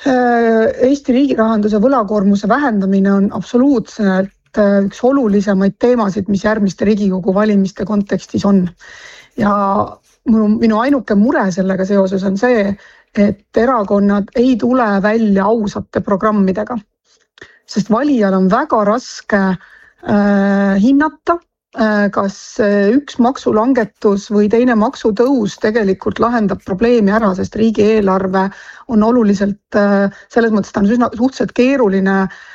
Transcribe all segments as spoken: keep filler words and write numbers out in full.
Eesti riigi rahanduse võlakoormuse vähendamine on absoluutselt üks olulisemaid teemasid, mis järgmiste Riigikogu valimiste kontekstis on. Ja minu ainuke mure sellega seoses on see, et erakonnad ei tule välja ausate programmidega. Sest valijal on väga raske äh, hinnata, kas üks maksulangetus või teine maksutõus tegelikult lahendab probleemi ära, sest riigieelarve on oluliselt, selles mõttes ta on suhteliselt keeruline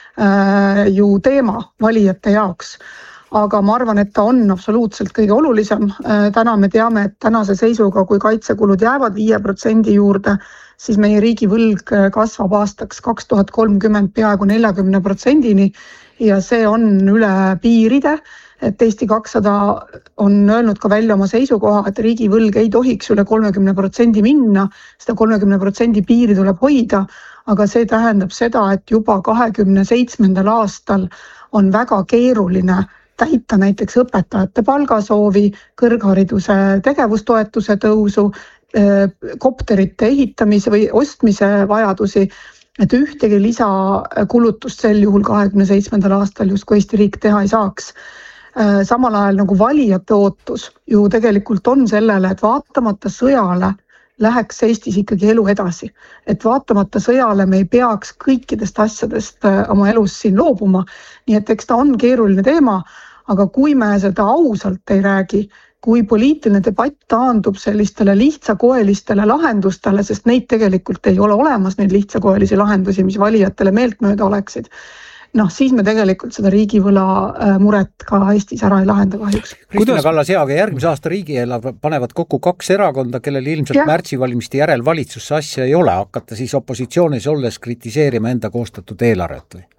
ju teema valijate jaoks. Aga ma arvan, et ta on absoluutselt kõige olulisem. Täna me teame, et tänase seisuga, kui kaitsekulud jäävad viie protsendi juurde, siis meie riigi võlg kasvab aastaks kaks tuhat kolmkümmend peaaegu nelikümmend protsenti ja see on üle piiride. Et Eesti kakssada on öelnud ka välja oma seisukoha, et riigi võlg ei tohiks üle kolmekümne protsendi minna, seda kolmekümne protsendi piiri tuleb hoida, aga see tähendab seda, et juba kahekümne seitsmendal aastal on väga keeruline täita näiteks õpetajate palgasoovi, kõrghariduse tegevustoetuse tõusu, kopterite ehitamise või ostmise vajadusi, et ühtegi lisakulutust sel juhul kahekümne seitsmendal aastal justkui Eesti riik teha ei saaks. Samal ajal nagu valijate ootus ju tegelikult on sellele, et vaatamata sõjale läheks Eestis ikkagi elu edasi. Et vaatamata sõjale me ei peaks kõikidest asjadest oma elus siin loobuma. Nii et eks ta on keeruline teema, aga kui me seda ausalt ei räägi, kui poliitiline debatt taandub sellistele lihtsakoelistele lahendustele, sest neid tegelikult ei ole olemas, neid lihtsakoelisi lahendusi, mis valijatele meeltmööda oleksid, noh, siis me tegelikult seda riigivõla muret ka Eestis ära ei lahenda kahjuks. Kristina Kallas-Jaag ja järgmise aasta riigieelarve panevad kokku kaks erakonda, kellel ilmselt ja. märtsivalimiste järel valitsusse asja ei ole, hakata siis opositsioonis olles kritiseerima enda koostatud eelarvet või?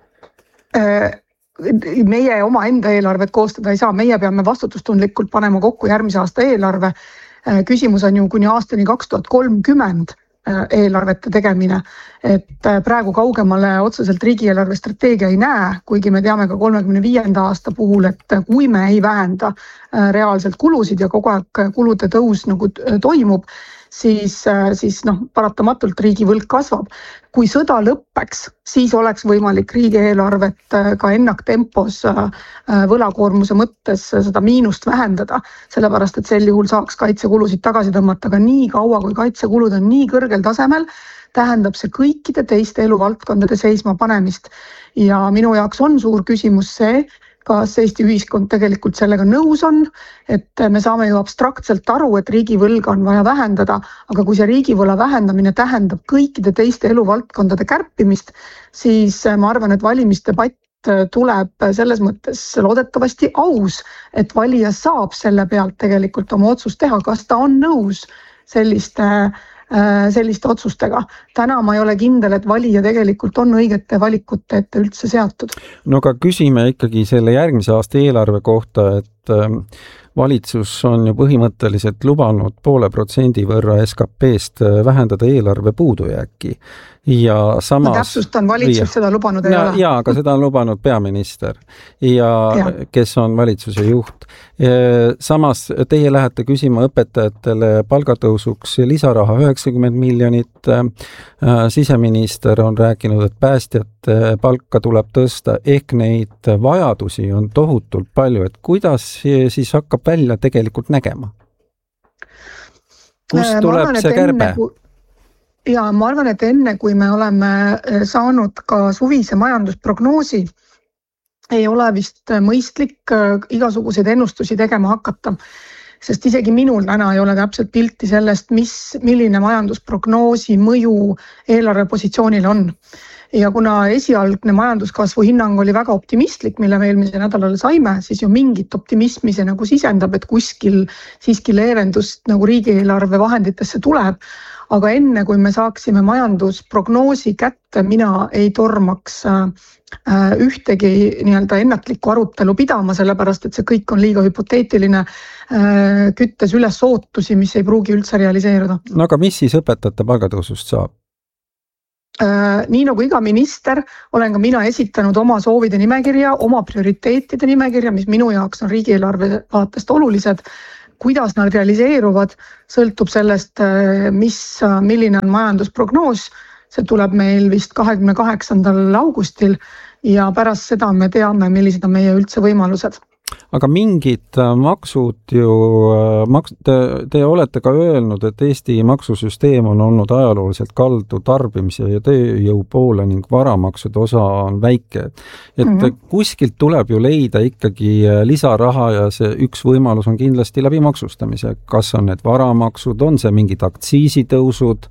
Meie oma enda eelarvet koostada ei saa, meie peame vastutustundlikult panema kokku järgmise aasta eelarve. Küsimus on ju kuni aastani kaks tuhat kolmkümmend eelarvete tegemine, et praegu kaugemale otseselt riigieelarve strateegia ei näe, kuigi me teame ka kolmekümne viienda aasta puhul, et kui me ei vähenda reaalselt kulusid ja kogu aeg kulude tõus nagu toimub, siis, siis noh, paratamatult riigi võlg kasvab. Kui sõda lõppeks, siis oleks võimalik riigieelarvet ka ennaktempos võlakoormuse mõttes seda miinust vähendada, sellepärast et sel juhul saaks kaitsekulusid tagasi tõmmata, aga nii kaua, kui kaitsekulud on nii kõrgel tasemel, tähendab see kõikide teiste eluvaldkondade seisma panemist. Ja minu jaoks on suur küsimus see, kas Eesti ühiskond tegelikult sellega nõus on, et me saame ju abstraktselt aru, et riigivõlga on vaja vähendada, aga kui see riigivõla vähendamine tähendab kõikide teiste eluvaldkondade kärpimist, siis ma arvan, et valimisdebatt tuleb selles mõttes loodetavasti aus, et valija saab selle pealt tegelikult oma otsust teha, kas ta on nõus selliste selliste otsustega. Täna ma ei ole kindel, et valija tegelikult on õigete valikute ette üldse seatud. No aga küsime ikkagi selle järgmise aasta eelarve kohta, et valitsus on ju põhimõtteliselt lubanud poole protsendi võrra S K P-st vähendada eelarve puudujääki. Ja samas... Ma täpsustan, valitsus ja, seda lubanud ei ja, ole. Jaa, aga seda on lubanud peaminister, ja, ja. kes on valitsuse juht. Samas teie lähete küsima õpetajatele palgatõusuks lisaraha üheksakümmend miljonit. Siseminister on rääkinud, et päästjate palka tuleb tõsta, ehk neid vajadusi on tohutult palju, et kuidas siis hakkab välja tegelikult nägema? Kust tuleb see kärbe? Kui... Ja ma arvan, et enne kui me oleme saanud ka suvise majandusprognoosi, ei ole vist mõistlik igasuguseid ennustusi tegema hakata. Sest isegi minul täna ei ole täpselt pilti sellest, mis, milline majandusprognoosi mõju eelarvepositsioonile on. Ja kuna esialgne majanduskasvu hinnang oli väga optimistlik, mille me eelmise nädalal saime, siis ju mingit optimismi see nagu sisendab, et kuskil siiski leevendust nagu riigieelarve vahenditesse tuleb. Aga enne, kui me saaksime majandusprognoosi kätte, mina ei tormaks ühtegi nii-öelda ennatlikku arutelu pidama, sellepärast et see kõik on liiga hüpoteetiline, küttes üles ootusi, mis ei pruugi üldse realiseeruda. No aga mis siis õpetajate palgatõusust saab? Nii nagu iga minister, olen ka mina esitanud oma soovide nimekirja, oma prioriteetide nimekirja, mis minu jaoks on riigieelarve vaatest olulised. Kuidas nad realiseeruvad, sõltub sellest, mis, milline on majandusprognoos. see tuleb meil vist kahekümne kaheksandal augustil ja pärast seda me teame, millised on meie üldse võimalused. Aga mingid maksud ju, maks, te, te olete ka öelnud, et Eesti maksusüsteem on olnud ajalooliselt kaldu tarbimise ja tööjõu poole ning varamaksude osa on väike. Et mm-hmm. kuskilt tuleb ju leida ikkagi lisaraha ja see üks võimalus on kindlasti läbi maksustamise. Kas on need varamaksud, on see mingid aktsiisitõusud,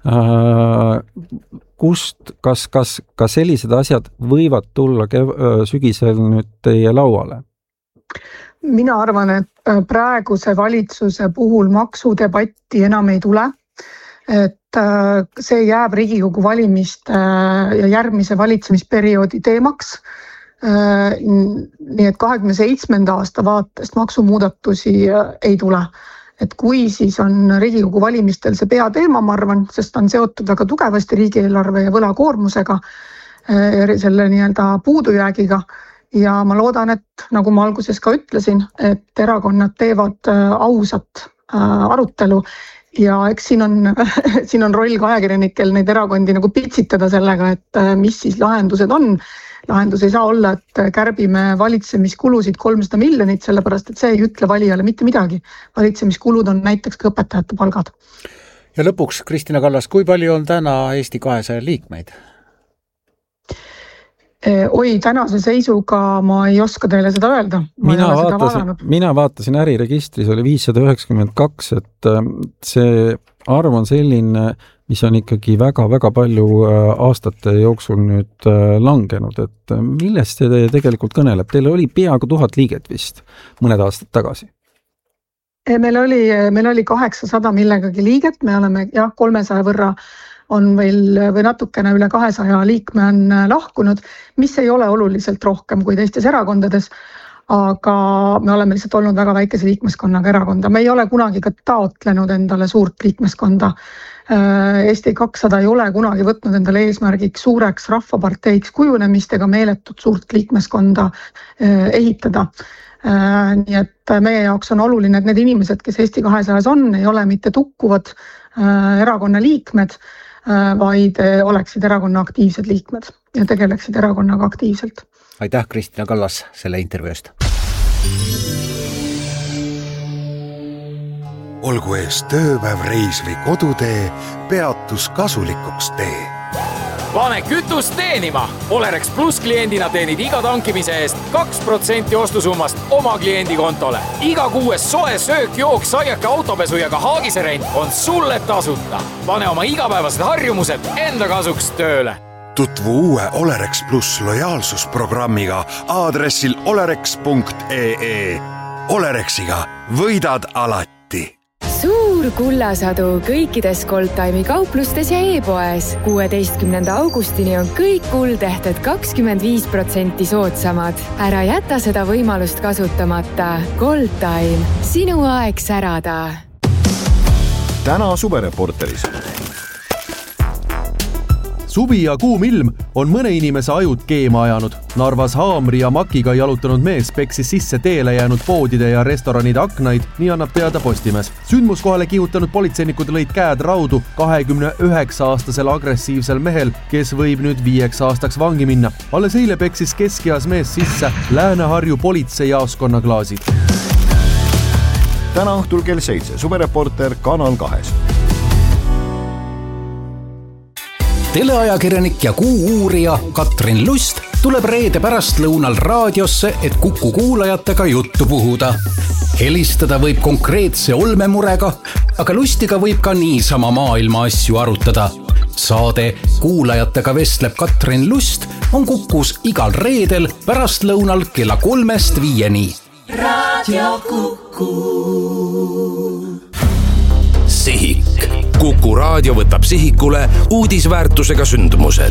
kust, kas, kas, kas sellised asjad võivad tulla kev, sügisel nüüd teie lauale? Mina arvan, et praeguse valitsuse puhul maksudebatti enam ei tule, et see jääb Riigikogu valimiste ja järgmise valitsemisperioodi teemaks. Nii et kahekümne seitsmenda aasta vaatest maksumuudatusi ei tule. Et kui siis on Riigikogu valimistel see peateema, ma arvan, sest on seotud väga tugevasti riigieelarve ja võlakoormusega, selle nii-öelda puudujäägiga. Ja ma loodan, et nagu ma alguses ka ütlesin, et erakonnad teevad ausat arutelu ja eks siin on, siin on roll ka ajakirjanikel neid erakondi nagu pitsitada sellega, et mis siis lahendused on. Lahendus ei saa olla, et kärbime valitsemiskulusid kolmsada miljonit, sellepärast et see ei ütle valijale mitte midagi. Valitsemiskulud on näiteks ka õpetajate palgad. Ja lõpuks, Kristina Kallas, kui palju on täna Eesti kahesaja liikmeid? Oi, tänase seisuga ma ei oska teile seda öelda. Ma mina, vaatasin, mina vaatasin äriregistris, oli viissada üheksakümmend kaks, et see arv on selline, mis on ikkagi väga-väga palju aastate jooksul nüüd langenud, et millest te tegelikult kõneleb? Teil oli peaaegu tuhat liiget vist mõned aastad tagasi. Meil oli, meil oli kaheksasada millegagi liiget, me oleme jah, kolmesaja võrra on veel või natukene üle kahesaja liikme on lahkunud, mis ei ole oluliselt rohkem kui teistes erakondades, aga me oleme lihtsalt olnud väga väikese liikmeskonnaga erakonda. Me ei ole kunagi ka taotlenud endale suurt liikmeskonda. Eesti kakssada ei ole kunagi võtnud endale eesmärgiks suureks rahvaparteiks kujunemist ega meeletut suurt liikmeskonda ehitada. Nii et meie jaoks on oluline, et need inimesed, kes Eesti kahesajas on, ei ole mitte tukkuvad erakonna liikmed, vaid oleksid erakonna aktiivsed liikmed ja tegeleksid erakonnaga aktiivselt. Aitäh, Kristina Kallas, selle intervjuust. Olgu ees tööpäev, reis või kodutee, peatus kasulikuks tee. Pane kütust teenima! Olerex Plus kliendina teenid iga tankimise eest kaks protsenti ostusummast oma kliendi kontole. Iga kuues soe söök, jook, saiake, autopesu ja ka haagiserent on sulle tasuta. Pane oma igapäevased harjumused enda kasuks tööle. Tutvu uue Olerex Plus lojaalsusprogrammiga aadressil olerex punkt ee. Olerexiga võidad alati. Suur kullasadu kõikides Goldtime'i kauplustes ja e-poes. kuueteistkümnenda augustini on kõik kuldehted kakskümmend viis protsenti soodsamad. Ära jäta seda võimalust kasutamata. Goldtime. Sinu aeg särada. Täna suvereporteris. Suvi ja kuum ilm on mõne inimese ajud keema ajanud. Narvas haamri ja makiga jalutanud mees peksis sisse teele jäänud poodide ja restoranide aknaid, nii annab teada Postimees. Sündmuskohale kihutanud politseinikud lõid käed raudu kahekümne üheksa aastasel agressiivsel mehel, kes võib nüüd viieks aastaks vangi minna. Alles eile peksis keskeas mees sisse Lääne-Harju politseijaoskonna klaasid. Täna õhtul kell seitse Suvereporter Kanal kahes. Teleajakirjanik ja kuu-uurija Katrin Lust tuleb reede pärast lõunal raadiosse, et Kuku kuulajatega juttu puhuda. Helistada võib konkreetse olmemurega, aga Lustiga võib ka niisama maailma asju arutada. Saade Kuulajatega vestleb Katrin Lust on Kukus igal reedel pärast lõunal kella kolmest viieni. Raadio Kuku. Sihik. Kuku raadio võtab sihikule uudisväärtusega sündmused.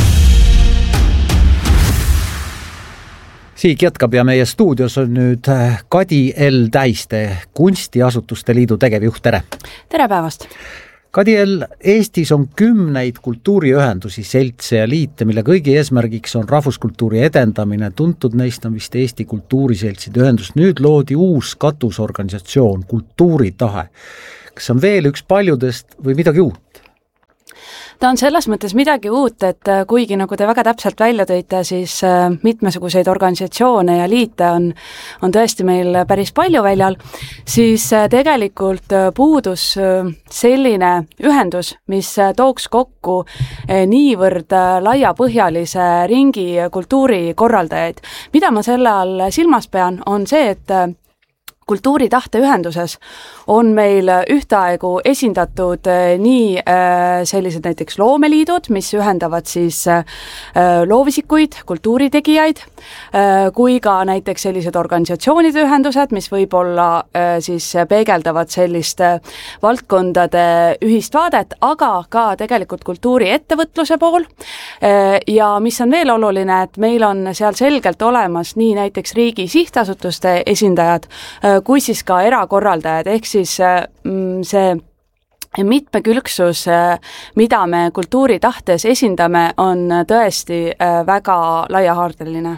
Sihik jätkab ja meie stuudios on nüüd Kadi L. Täiste, Kunstiasutuste Liidu tegevjuht. Tere! Tere päevast! Kadi L., Eestis on kümneid kultuuriühendusi, seltse ja liite, mille kõigi eesmärgiks on rahvuskultuuri edendamine. Tuntud neist on vist Eesti kultuuriseltside ühendus. Nüüd loodi uus katusorganisatsioon, Kultuuritahe. Kas on veel üks paljudest või midagi uut? Ta on selles mõttes midagi uut, et kuigi nagu te väga täpselt välja tõite, siis mitmesuguseid organisatsioone ja liite on, on tõesti meil päris palju väljal, siis tegelikult puudus selline ühendus, mis tooks kokku niivõrd laiapõhjalise ringi kultuurikorraldajaid. Mida ma selle all silmas pean, on see, et kultuuritahteühenduses on meil ühtaegu esindatud nii sellised näiteks loomeliidud, mis ühendavad siis loovisikuid, kultuuritegijaid, kui ka näiteks sellised organisatsioonide ühendused, mis võib-olla siis peegeldavad sellist valdkondade ühist vaadet, aga ka tegelikult kultuuriettevõtluse pool. Ja mis on veel oluline, et meil on seal selgelt olemas nii näiteks riigi sihtasutuste esindajad, kui siis ka erakorraldajad, ehk siis see mitmekülgsus, mida me kultuuritahtes esindame, on tõesti väga laiahaardeline.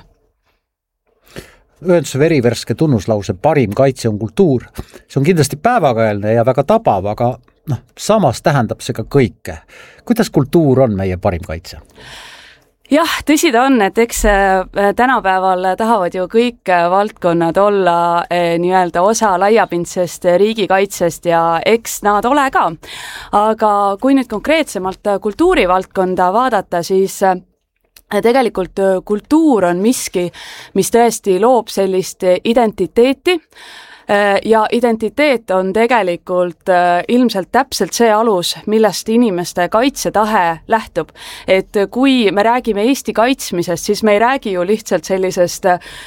Ühenduse verivärske tunnuslause parim kaitse on kultuur. See on kindlasti päevakajalne ja väga tabav, aga noh, samas tähendab see ka kõike. Kuidas kultuur on meie parim kaitse? Jah, tõsi ta on, et eks tänapäeval tahavad ju kõik valdkonnad olla nii-öelda osa laiapindsest riigikaitsest ja eks nad ole ka. Aga kui nüüd konkreetsemalt kultuurivaldkonda vaadata, siis tegelikult kultuur on miski, mis tõesti loob sellist identiteeti, ja identiteet on tegelikult ilmselt täpselt see alus, millest inimeste kaitsetahe lähtub. Et kui me räägime Eesti kaitsmisest, siis me ei räägi ju lihtsalt sellisest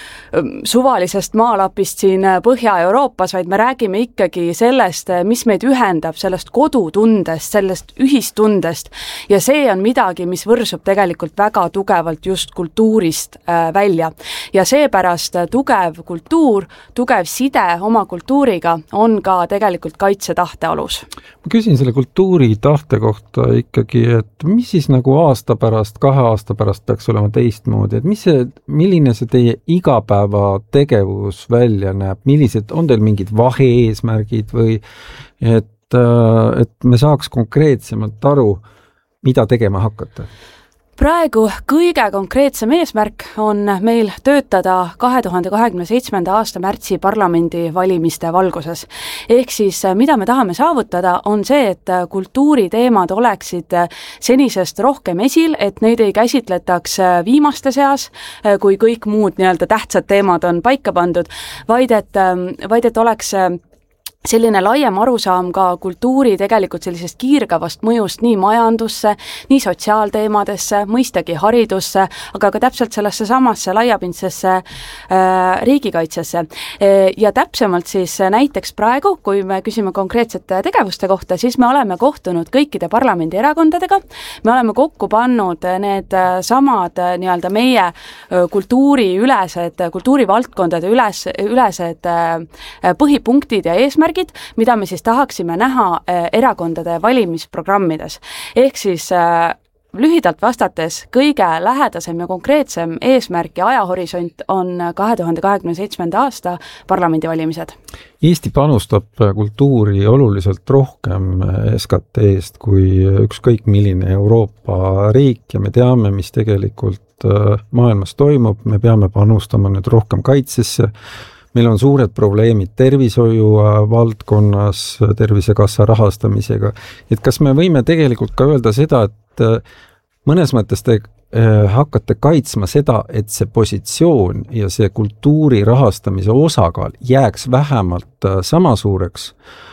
suvalisest maalapist siin Põhja-Euroopas, vaid me räägime ikkagi sellest, mis meid ühendab, sellest kodutundest, sellest ühistundest. Ja see on midagi, mis võrsub tegelikult väga tugevalt just kultuurist välja. Ja seepärast tugev kultuur, tugev side oma kultuuriga on ka tegelikult kaitsetahte alus. Ma küsin selle kultuuritahte kohta ikkagi, et mis siis nagu aasta pärast, kahe aasta pärast peaks olema teistmoodi, et mis see, milline see teie igapäeva tegevus välja näeb, millised, on teil mingid vahe-eesmärgid või et, et me saaks konkreetsemalt aru, mida tegema hakata? Praegu kõige konkreetsem eesmärk on meil töötada kahe tuhande kahekümne seitsmenda aasta märtsi parlamendi valimiste valguses. Ehk siis, mida me tahame saavutada, on see, et kultuuriteemad oleksid senisest rohkem esil, et neid ei käsitletaks viimaste seas, kui kõik muud nii-öelda tähtsad teemad on paika pandud, vaid et, vaid et oleks selline laiem arusaam ka kultuuri tegelikult sellisest kiirgavast mõjust nii majandusse, nii sotsiaalteemadesse, mõistagi haridusse, aga ka täpselt sellesse samasse laiapindsesse äh, riigikaitsesse. Ja täpsemalt siis näiteks praegu, kui me küsime konkreetsete tegevuste kohta, siis me oleme kohtunud kõikide parlamendi erakondadega, me oleme kokku pannud need samad nii-öelda meie kultuuriülesed, kultuurivaldkondade üles, ülesed põhipunktid ja eesmärgid, mida me siis tahaksime näha erakondade valimisprogrammides. Ehk siis lühidalt vastates kõige lähedasem ja konkreetsem eesmärk ja ajahorisont on kahe tuhande kahekümne seitsmenda aasta parlamendivalimised. Eesti panustab kultuuri oluliselt rohkem S K T-st kui ükskõik milline Euroopa riik ja me teame, mis tegelikult maailmas toimub, me peame panustama nüüd rohkem kaitsesse. Meil on suured probleemid tervishoiu valdkonnas, tervisekassa rahastamisega. Et kas me võime tegelikult ka öelda seda, et mõnes mõttes te hakkate kaitsma seda, et see positsioon ja see kultuuri rahastamise osakaal jääks vähemalt sama suureks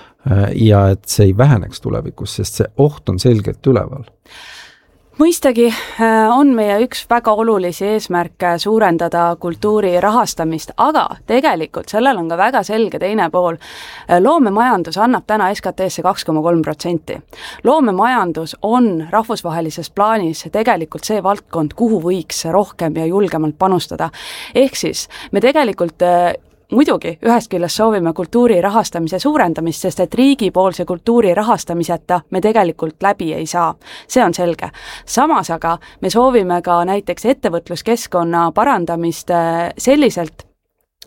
ja et see ei väheneks tulevikus, sest see oht on selgelt üleval? Mõistagi on meie üks väga olulisi eesmärke suurendada kultuuri rahastamist, aga tegelikult sellel on ka väga selge teine pool. Loomemajandus annab täna S K T-sse kaks koma kolm protsenti. Loomemajandus on rahvusvahelises plaanis tegelikult see valdkond, kuhu võiks rohkem ja julgemalt panustada. Ehk siis me tegelikult muidugi ühest küljest soovime kultuuri rahastamise suurendamist, sest et riigipoolse kultuuri rahastamiseta me tegelikult läbi ei saa. See on selge. Samas aga me soovime ka näiteks ettevõtluskeskkonna parandamist selliselt,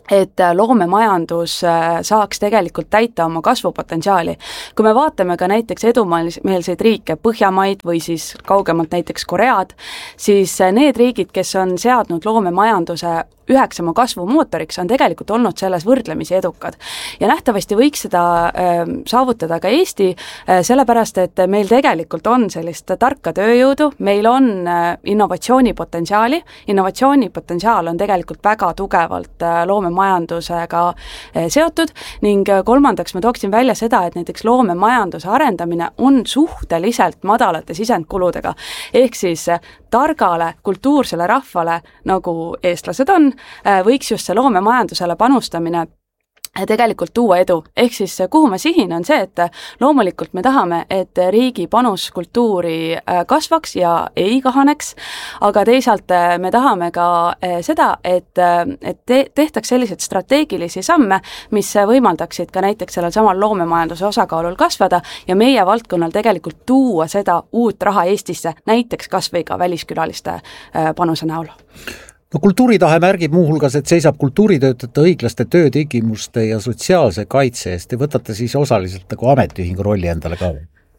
et loomemajandus saaks tegelikult täita oma kasvupotentsiaali. Kui me vaatame ka näiteks edumeelseid riike, Põhjamaid või siis kaugemalt näiteks Koread, siis need riigid, kes on seadnud loomemajanduse üheks oma kasvumootoriks, on tegelikult olnud selles võrdlemisi edukad. Ja nähtavasti võiks seda äh, saavutada ka Eesti, äh, sellepärast, et meil tegelikult on sellist tarka tööjõudu, meil on äh, innovatsioonipotentsiaali, innovatsioonipotentsiaal on tegelikult väga tugevalt äh, loomemajandusega äh, seotud ning äh, kolmandaks ma tooksin välja seda, et näiteks loomemajanduse arendamine on suhteliselt madalate sisendkuludega, ehk siis äh, targale kultuursele rahvale, nagu eestlased on, võiks just see loomemajandusele panustamine tegelikult tuua edu. Ehk siis kuhu ma sihin on see, et loomulikult me tahame, et riigi panus kultuuri kasvaks ja ei kahaneks, aga teisalt me tahame ka seda, et, et tehtaks selliseid strateegilisi samme, mis võimaldaksid ka näiteks sellel samal loomemajanduse osakaalul kasvada ja meie valdkonnal tegelikult tuua seda uut raha Eestisse, näiteks kas või ka väliskülaliste panuse näol. No kultuuritahe märgib muuhulgas, et seisab kultuuritöötajate õiglaste töötingimuste ja sotsiaalse kaitse eest. Te võtate siis osaliselt nagu ametiühingu rolli endale ka?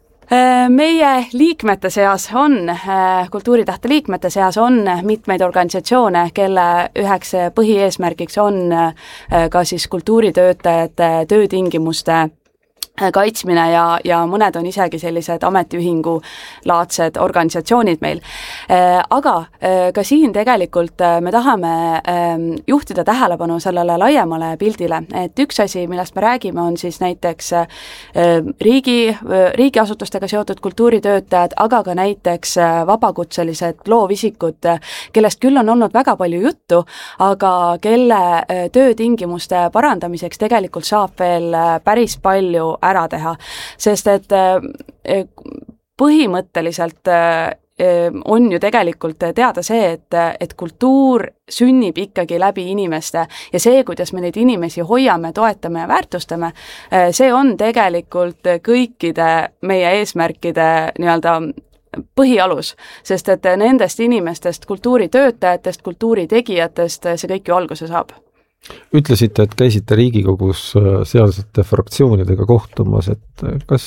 Meie liikmete seas on, kultuuritahte liikmete seas on mitmeid organisatsioone, kelle üheks põhieesmärgiks on ka siis kultuuritöötajate töötingimuste kaitsmine ja, ja mõned on isegi sellised ametiühingu laadsed organisatsioonid meil. Aga ka siin tegelikult me tahame juhtida tähelepanu sellele laiemale pildile, et üks asi, millest me räägime, on siis näiteks riigi, riigiasutustega seotud kultuuritöötajad, aga ka näiteks vabakutselised loovisikud, kellest küll on olnud väga palju juttu, aga kelle töötingimuste parandamiseks tegelikult saab veel päris palju ära teha, sest et põhimõtteliselt on ju tegelikult teada see, et, et kultuur sünnib ikkagi läbi inimeste ja see, kuidas me neid inimesi hoiame, toetame ja väärtustame, see on tegelikult kõikide meie eesmärkide nii-öelda põhialus, sest et nendest inimestest, kultuuritöötajatest, kultuuritegijatest see kõik ju alguse saab. Ütlesite, et käisite Riigikogus sealsete fraktsioonidega kohtumas, et kas,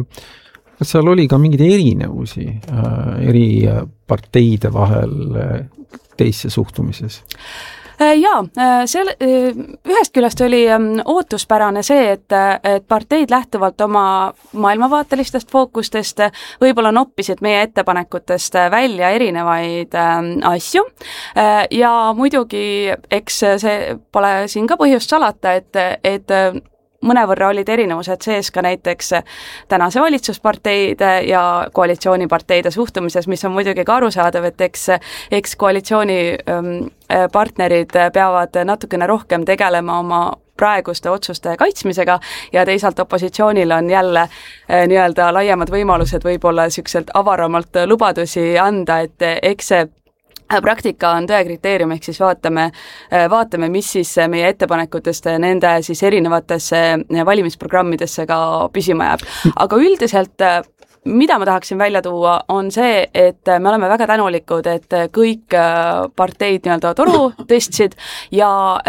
kas seal oli ka mingeid erinevusi eri parteide vahel teisse suhtumises? Jaa, seal, ühest küljest oli ootuspärane see, et, et parteid lähtuvalt oma maailmavaatelistest fookustest võib-olla noppisid meie ettepanekutest välja erinevaid asju ja muidugi eks see pole siin ka põhjust salata, et, et mõnevõrra olid erinevused sees ka näiteks tänase valitsusparteide ja koalitsiooniparteide suhtumises, mis on muidugi ka arusaadav, et eks, eks koalitsiooni partnerid peavad natukene rohkem tegelema oma praeguste otsuste kaitsmisega ja teisalt opositsioonil on jälle nii-öelda laiemad võimalused võib-olla sükselt avaramalt lubadusi anda, et eks see praktika on tõe kriteerium, ehk siis vaatame, vaatame, mis siis meie ettepanekutest nende siis erinevatesse valimisprogrammidesse ka püsima jääb. Aga üldiselt mida ma tahaksin välja tuua, on see, et me oleme väga tänulikud, et kõik parteid nii-öelda toru tõstsid ja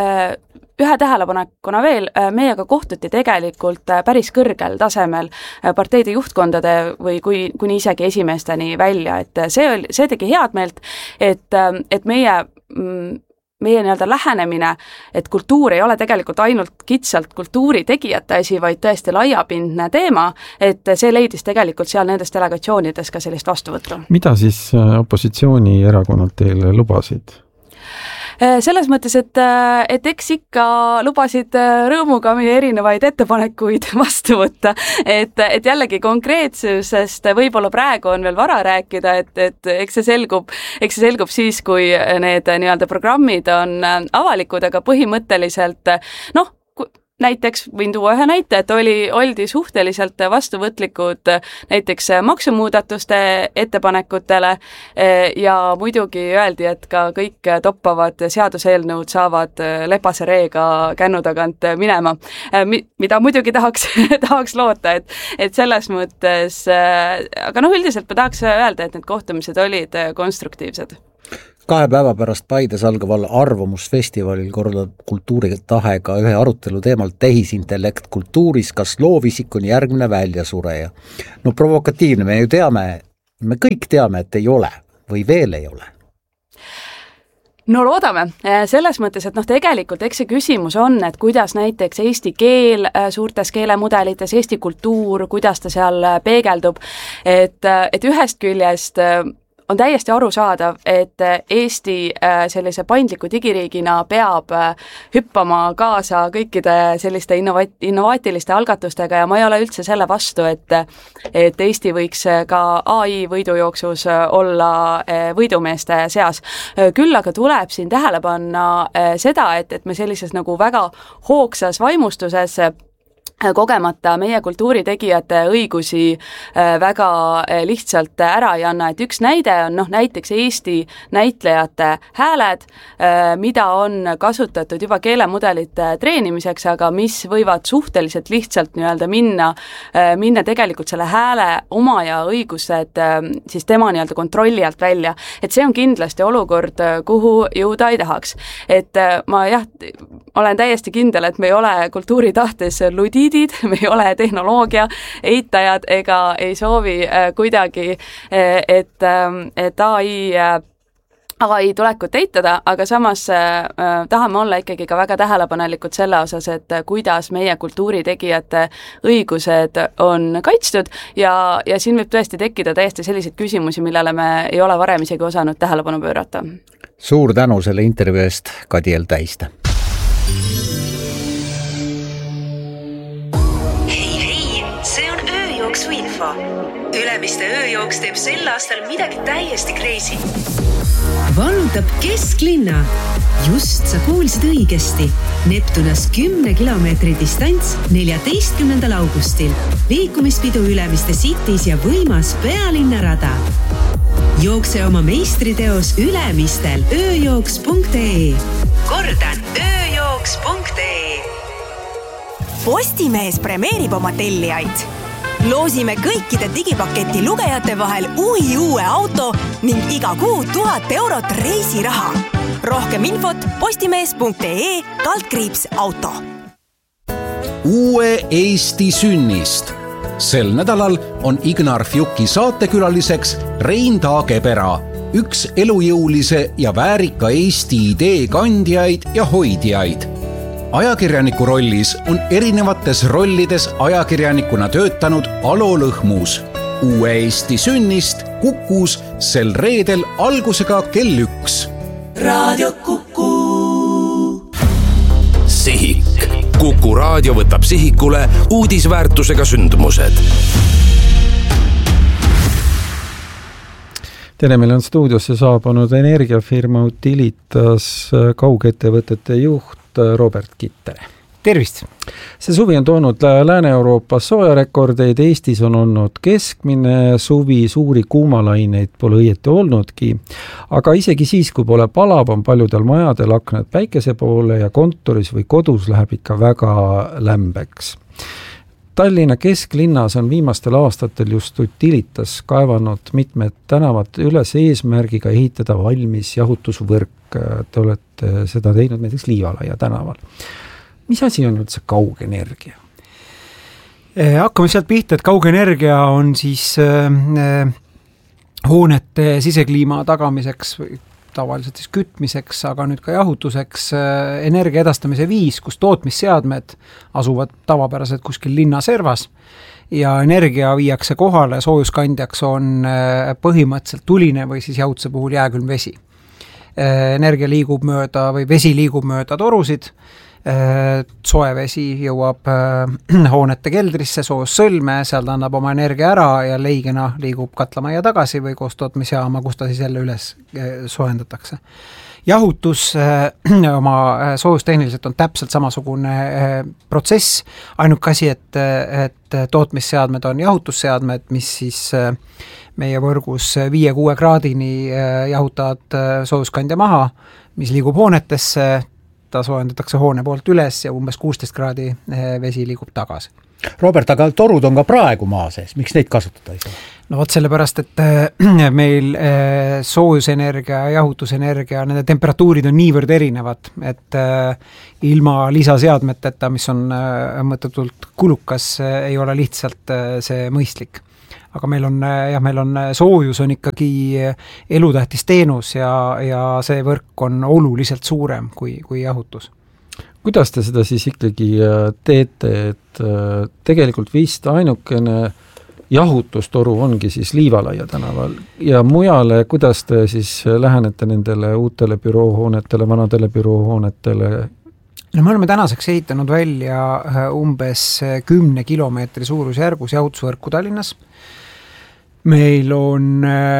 ühe tähelepanekuna veel, meiega kohtuti tegelikult päris kõrgel tasemel parteide juhtkondade või kui, kuni isegi esimeesteni välja, et see, oli, see tegi head meelt, et, et meie, meie nii-öelda lähenemine, et kultuur ei ole tegelikult ainult kitsalt kultuuritegijate asi, vaid tõesti laiapindne teema, et see leidis tegelikult seal nendes delegatsioonides ka sellist vastuvõttu. Mida siis opositsioonierakonnad teile lubasid? Selles mõttes, et, et eks ikka lubasid rõõmuga meie erinevaid ettepanekuid vastu võtta, et, et jällegi konkreetsusest võib-olla praegu on veel vara rääkida, et, et eks see selgub, eks see selgub siis, kui need nii-öelda programmid on avalikud, aga põhimõtteliselt noh, näiteks võin tuua ühe näite, et oli, oldi suhteliselt vastuvõtlikud näiteks maksumuudatuste ettepanekutele ja muidugi öeldi, et ka kõik toppavad seaduseelnõud saavad lepase reega kännu tagant minema, mida muidugi tahaks, tahaks loota, et, et selles mõttes, aga noh, üldiselt ma tahaks öelda, et need kohtumised olid konstruktiivsed. kahe päeva pärast Paides algaval arvamusfestivalil korraldab kultuuritahega ühe arutelu teemal tehisintellekt kultuuris, kas loovisik on järgmine väljasureja. No provokatiivne, me ju teame, me kõik teame, et ei ole või veel ei ole. No loodame, selles mõttes, et noh, tegelikult eks see küsimus on, et kuidas näiteks eesti keel suurtes keelemudelites, eesti kultuur, kuidas ta seal peegeldub, et, et ühest küljest on täiesti arusaadav, et Eesti sellise paindliku digiriigina peab hüppama kaasa kõikide selliste innovat- innovaatiliste algatustega ja ma ei ole üldse selle vastu, et, et Eesti võiks ka A I võidujooksus olla võidumeeste seas. Küll aga tuleb siin tähele panna seda, et, et me sellises nagu väga hoogsas vaimustuses kogemata meie kultuuritegijate õigusi väga lihtsalt ära ei anna, et üks näide on noh, näiteks Eesti näitlejate hääled, mida on kasutatud juba keelemudelite treenimiseks, aga mis võivad suhteliselt lihtsalt nii-öelda minna, minna tegelikult selle hääle omaja õigused siis tema nii-öelda kontrolli alt välja. Et see on kindlasti olukord, kuhu jõuda ei tahaks. Et ma jah, olen täiesti kindel, et me ei ole kultuuritahtes ludi, me ei ole tehnoloogia eitajad ega ei soovi kuidagi, et, et A I, A I tulekut eitada, aga samas tahame olla ikkagi ka väga tähelepanelikud selle osas, et kuidas meie kultuuritegijate õigused on kaitstud ja, ja siin võib tõesti tekkida täiesti selliseid küsimusi, millele me ei ole varem isegi osanud tähelepanu pöörata. Suur tänu selle intervjuu eest, Kadiel Täiste. Info. Ülemiste ööjooks teeb sel aastal midagi täiesti crazy. Vallutab kesklinna. Just sa kuulsid õigesti. Neptunas kümne kilomeetri distants neljateistkümnendal augustil. Liikumispidu Ülemiste Cities ja võimas pealinnarada. Jookse oma meistriteos Ülemistel ööjooks punkt ee. Kordan, ööjooks punkt ee. Postimees premeerib oma tellijaid. Loosime kõikide digipaketi lugejate vahel uhi uue auto ning iga kuu tuhat eurot reisiraha. Rohkem infot postimees punkt ee kaldkriips auto. Uue Eesti sünnist. Sel nädalal on Ignar Fjuki saatekülaliseks Rein Taagepera, üks elujõulise ja väärika Eesti idee kandjaid ja hoidjaid. Ajakirjaniku rollis on erinevates rollides ajakirjanikuna töötanud Alo Lõhmus. Uue Eesti sünnist Kukus sel reedel algusega kell üks. Raadio Kuku. Sihik. Kuku raadio võtab sihikule uudisväärtusega sündmused. Tere, meil on stuudiosse saabunud energiafirma Utilitas kaugettevõtete juht Robert Kitter. Tervist! See suvi on toonud Lääne-Euroopas soojarekordeid, Eestis on olnud keskmine suvi, suuri kuumalaineid pole õieti olnudki, aga isegi siis, kui pole palav, on paljudel majadel aknad päikese poole ja kontoris või kodus läheb ikka väga lämbeks. Tallinna kesklinnas on viimastel aastatel just Utilitas kaevanud mitmed tänavad üles eesmärgiga ehitada valmis jahutusvõrk. Te olete seda teinud näiteks Liivalaia tänaval. Mis asi on üldse kaugenergia? Hakkame sealt pihta, et kaugenergia on siis äh, hoonete sisekliima tagamiseks või tavaliselt siis kütmiseks, aga nüüd ka jahutuseks energia edastamise viis, kus tootmisseadmed asuvad tavapäraselt kuskil linna servas ja energia viiakse kohale, soojuskandjaks on põhimõtteliselt tuline või siis jahutuse puhul jääkülm vesi. Energia liigub mööda või vesi liigub mööda torusid, soe vesi jõuab hoonete keldrisse, soos sõlme, seal ta annab oma energia ära ja leigena liigub katlamajja tagasi või koos tootmisjaama, kus ta siis jälle üles soojendatakse. Jahutus oma soojustehniliselt on täpselt samasugune protsess, ainuke asi, et, et tootmisseadmed on jahutusseadmed, mis siis meie võrgus viie-kuue kraadini jahutavad soojuskandja maha, mis liigub hoonetesse, ta soojendatakse hoone poolt üles ja umbes kuusteist kraadi vesi liigub tagasi. Robert, aga torud on ka praegu maa sees, miks neid kasutada ei saa? no vot sellepärast, et meil soojusenergia ja jahutusenergia, nende temperatuurid on niivõrd erinevad, et ilma lisaseadmeteta, mis on mõttetult kulukas, ei ole lihtsalt see mõistlik. Aga meil on, jah, meil on soojus on ikkagi elutähtis teenus ja, ja see võrk on oluliselt suurem kui, kui jahutus. Kuidas te seda siis ikkagi teete, et tegelikult vist ainukene jahutustoru ongi siis Liivalaia tänaval ja mujale, kuidas te siis lähenete nendele uutele büroohoonetele, vanadele büroohoonetele? No me oleme tänaseks ehitanud välja umbes kümne kilomeetri suurusjärgus jahutusvõrku Tallinnas. Meil on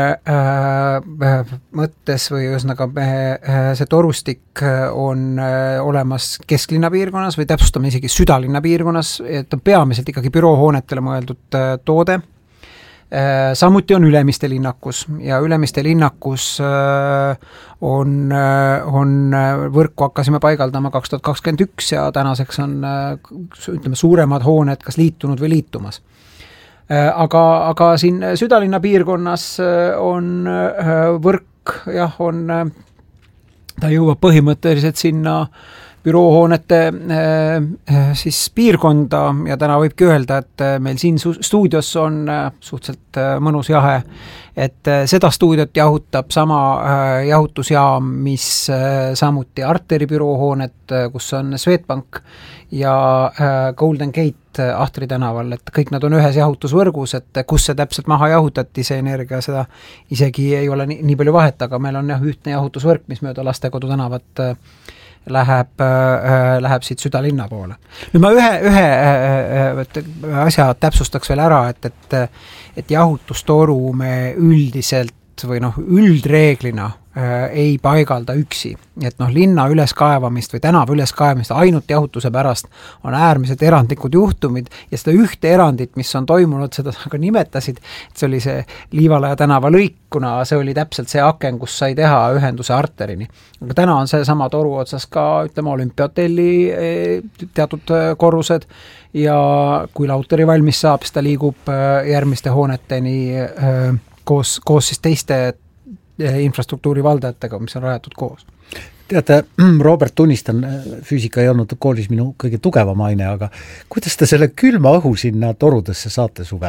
äh, mõttes või ühesõnaga äh, see torustik on äh, olemas kesklinna piirkonnas või täpsustame isegi südalinna piirkonnas, et on peamiselt ikkagi büroohoonetele mõeldud äh, toode. Äh, samuti on Ülemiste linnakus ja Ülemiste linnakus äh, on, äh, on võrku hakkasime paigaldama kaks tuhat kakskümmend üks ja tänaseks on äh, ütleme, suuremad hooned kas liitunud või liitumas. Aga, aga siin südalinna piirkonnas on võrk, jah, on, ta jõuab põhimõtteliselt sinna büroohoonete siis piirkonda ja täna võibki öelda, et meil siin stuudios on suhteliselt mõnus jahe, et seda stuudiot jahutab sama jahutusjaam, mis samuti Arteri büroohoonet, kus on Swedbank ja Golden Gate Ahtri tänaval, et kõik nad on ühes jahutusvõrgus, et kus see täpselt maha jahutati, see energia, seda isegi ei ole nii, nii palju vahet, aga meil on jah ühtne jahutusvõrk, mis mööda Lastekodu tänavat läheb, äh, läheb siit südalinna poole. Nüüd ma ühe, ühe äh, asja täpsustaks veel ära, et, et, et jahutustoru me üldiselt või noh, üldreeglina äh, ei paigalda üksi. Et noh, linna üleskaevamist või tänava üleskaevamist ainult jahutuse pärast on äärmiselt erandlikud juhtumid ja seda ühte erandit, mis on toimunud, seda ka nimetasid, et see oli see Liivalaia tänava lõik, kuna see oli täpselt see aken, kus sai teha ühenduse Arterini. Aga täna on see sama toru otsas ka, ütleme, Olümpiahotelli teatud korrused ja kui Lauteri valmis saab, siis ta liigub järgmiste hooneteni koos, koos siis teiste infrastruktuuri valdajatega, mis on rajatud koos. Teate, Robert, tunnistan, füüsika ei olnud koolis minu kõige tugevam aine, aga kuidas te selle külma õhu sinna torudesse saate suvel?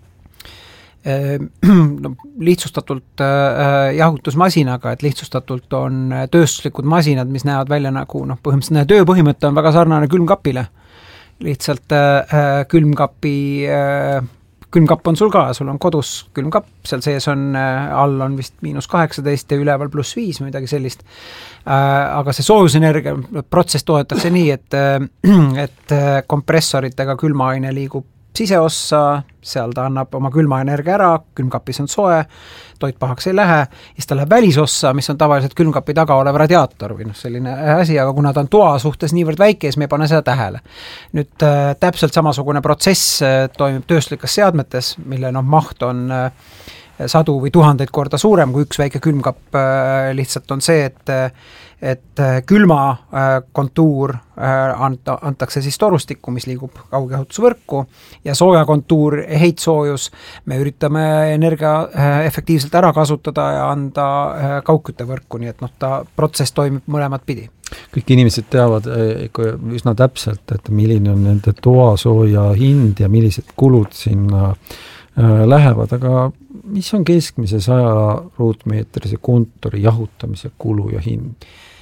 No, lihtsustatult jahutusmasinaga, et lihtsustatult on tööstuslikud masinad, mis näevad välja nagu, noh, põhimõtteliselt tööpõhimõte on väga sarnane külmkapile. Lihtsalt külmkapi külmkapp on sul ka, sul on kodus külmkapp, seal sees on, all on vist miinus kaheksateist ja üleval pluss viis või midagi sellist. Aga see soojusenergia protsess toodetakse nii, et, et kompressoritega külmaaine liigub siseossa, seal ta annab oma külmaenergia ära, külmkapis on soe, toit pahaks ei lähe, ja siis ta läheb välisossa, mis on tavaliselt külmkapi taga olev radiaator või noh, selline asi, aga kuna ta on toa suhtes niivõrd väike, siis me ei pane seda tähele. Nüüd äh, täpselt samasugune protsess äh, toimub tööstuslikes seadmetes, mille noh, maht on äh, sadu või tuhandeid korda suurem kui üks väike külmkapp, äh, lihtsalt on see, et et külma kontuur anta, antakse siis torustikku, mis liigub kaugjahutusvõrku ja sooja kontuur, heitsoojus, me üritame energia efektiivselt ära kasutada ja anda kaugküttevõrku, nii et noh, ta protsess toimib mõlemat pidi. Kõik inimesed teavad üsna täpselt, et milline on nende toasooja hind ja millised kulud sinna lähevad, aga mis on keskmise saja ruutmeetrise kontori jahutamise kulu ja hind?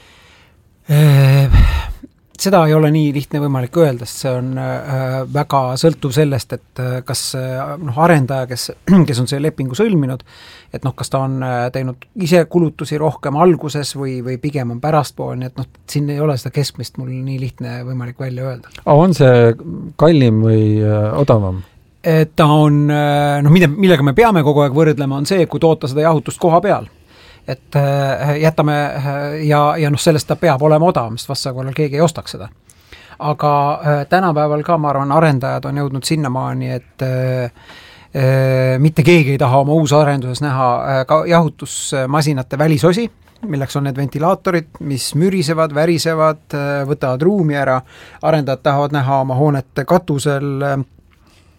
Seda ei ole nii lihtne võimalik öelda, sest see on väga sõltuv sellest, et kas noh, arendaja, kes, kes on see lepingu sõlminud, et noh, kas ta on teinud ise kulutusi rohkem alguses või, või pigem on pärastpool, nii et noh, siin ei ole seda keskmist mul nii lihtne võimalik välja öelda. On see kallim või odavam? Ta on, noh, millega me peame kogu aeg võrdlema, on see, kui toota seda jahutust koha peal. Et jätame ja, ja noh, sellest ta peab olema odavam, sest vastakorral keegi ei ostaks seda. Aga tänapäeval ka, ma arvan, arendajad on jõudnud sinnamaani, et e, mitte keegi ei taha oma uus arenduses näha ka jahutusmasinate välisosi, milleks on need ventilaatorid, mis mürisevad, värisevad, võtavad ruumi ära. Arendajad tahavad näha oma hoonete katusel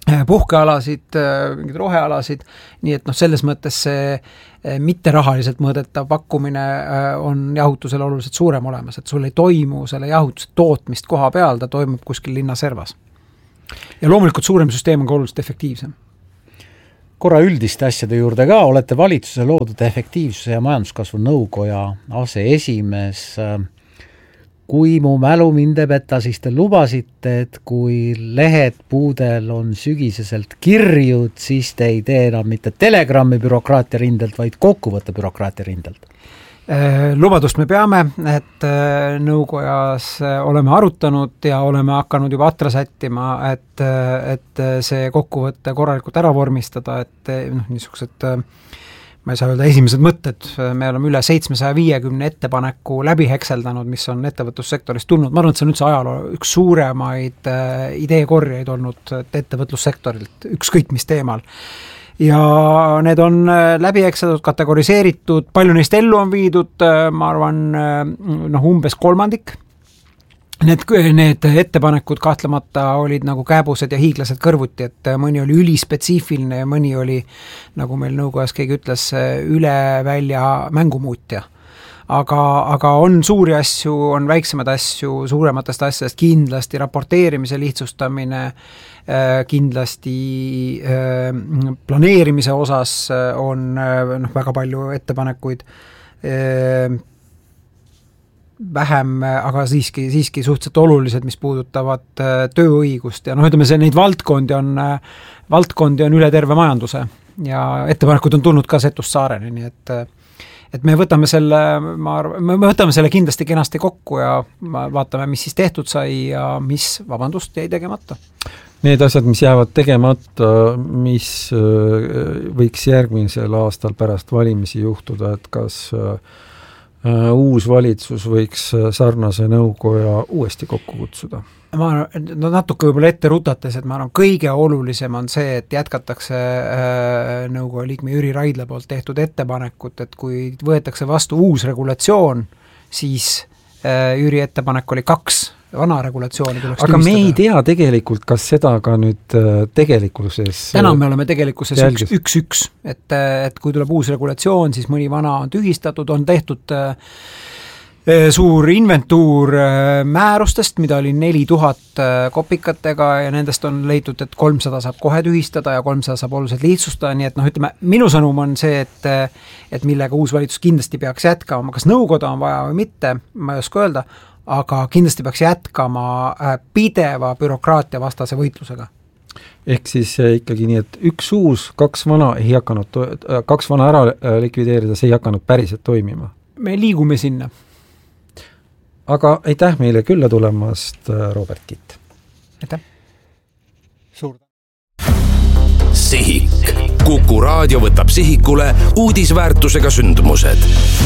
puhkealasid, mingid rohealasid, nii et noh, selles mõttes see mitte rahaliselt mõõdetav pakkumine on jahutusel oluliselt suurem olemas, et sul ei toimu selle jahutuse tootmist koha peal, ta toimub kuskil linna servas. Ja loomulikult suurem süsteem on ka oluliselt efektiivsem. Korra üldiste asjade juurde ka, olete valitsuse loodud efektiivsuse ja majanduskasvu nõukoja aseesimees. Kui mu mälu mind ei peta, siis te lubasite, et kui lehed puudel on sügiseselt kirjud, siis te ei tee enam mitte telegrammi bürokraatia rindelt, vaid kokkuvõtte bürokraatia rindelt. Lubadust me peame, et nõukojas oleme arutanud ja oleme hakanud juba atra sättima, et, et see kokkuvõtte korralikult ära vormistada, et noh, niisugused ma ei saa öelda esimesed mõtted, me oleme üle seitsmesaja viiekümne ettepaneku läbi hekseldanud, mis on ettevõtlussektorist tulnud. Ma arvan, et see on üldse ajaloo üks suuremaid ideekorjaid olnud ettevõtlussektorilt, ükskõik mis teemal. Ja need on läbi hekseldatud, kategoriseeritud, palju neist ellu on viidud, ma arvan, noh, umbes kolmandik. Need, need ettepanekud kahtlemata olid nagu kääbused ja hiiglased kõrvuti, et mõni oli ülispetsiifiline ja mõni oli, nagu meil nõukojas keegi ütles, üle välja mängumuutja. Aga, aga on suuri asju, on väiksemad asju, suurematest asjadest kindlasti raporteerimise lihtsustamine, kindlasti planeerimise osas on noh, väga palju ettepanekuid, vähem, aga siiski, siiski suhteliselt olulised, mis puudutavad tööõigust ja noh, ütleme see, neid valdkondi on, valdkondi on üle terve majanduse ja ettepanekud on tulnud ka Setust Saareni, nii et, et me võtame selle, ma arvan, me võtame selle kindlasti kenasti kokku ja vaatame, mis siis tehtud sai ja mis, vabandust, jäi tegemata. Need asjad, mis jäävad tegemata, mis võiks järgmisel aastal pärast valimisi juhtuda, et kas uus valitsus võiks sarnase nõukoja uuesti kokku kutsuda? Ma no natuke võib-olla ette rutates, et ma arvan, kõige olulisem on see, et jätkatakse nõukoja liikme Jüri Raidla poolt tehtud ettepanekut, et kui võetakse vastu uus regulatsioon, siis Jüri ettepanek oli kaks vana regulatsiooni tuleks aga tühistada. Me ei tea tegelikult, kas seda ka nüüd tegelikkuses täna me oleme tegelikkuses üks, üks, üks, et, et kui tuleb uus regulatsioon, siis mõni vana on tühistatud, on tehtud suur inventuur määrustest, mida oli neli tuhat kopikatega ja nendest on leitud, et kolmsada saab kohe tühistada ja kolmsada saab oluliselt lihtsustada, nii et noh, ütleme, minu sõnum on see, et, et millega uus valitsus kindlasti peaks jätkama, kas nõukoda on vaja või mitte, ma ei oska öelda, aga kindlasti peaks jätkama pideva bürokraatia vastase võitlusega. Ehk siis ikkagi nii, et üks uus, kaks vana ei hakanud, kaks vana ära likvideerida, see ei hakanud päriselt toimima. Me liigume sinna. Aga aitäh meile külla tulemast, Robert Kitt. Aitäh. Suur. Sihik. Kuku raadio võtab sihikule uudisväärtusega sündmused.